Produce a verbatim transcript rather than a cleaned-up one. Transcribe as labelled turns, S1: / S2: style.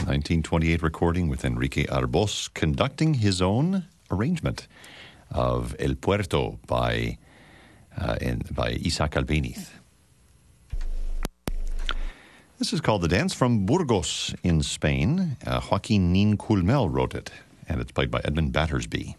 S1: nineteen twenty-eight recording with Enrique Arbós conducting his own arrangement of El Puerto by, uh, in, by Isaac Albéniz. This is called The Dance from Burgos in Spain. Uh, Joaquin Nin Culmel wrote it, and it's played by Edmund Battersby.